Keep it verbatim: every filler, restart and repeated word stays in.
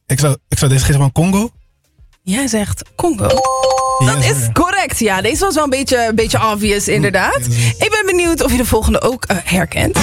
Ik zou, ik zou deze geven aan Congo. Jij zegt Congo. Dat Yes, is sir. correct. Ja, deze was wel een beetje, een beetje obvious inderdaad. Yes, yes. Ik ben benieuwd of je de volgende ook uh, herkent.